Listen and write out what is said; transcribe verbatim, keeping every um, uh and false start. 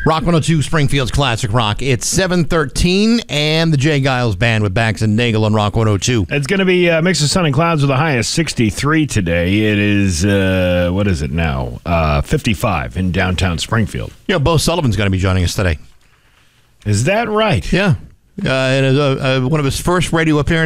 Rock one oh two, Springfield's Classic Rock. It's seven thirteen, and the Jay Giles Band with Bax and Nagel on Rock one oh two. It's going to be a mix of sun and clouds with a high of sixty-three today. It is, uh, what is it now? Uh, fifty-five in downtown Springfield. Yeah, Bo Sullivan's going to be joining us today. Is that right? Yeah. Uh, and uh, uh, one of his first radio appearances.